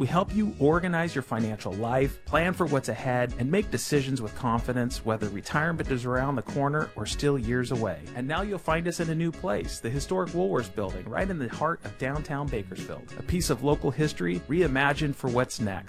We help you organize your financial life, plan for what's ahead, and make decisions with confidence, whether retirement is around the corner or still years away. And now you'll find us in a new place, the historic Woolworths building, right in the heart of downtown Bakersfield. A piece of local history reimagined for what's next.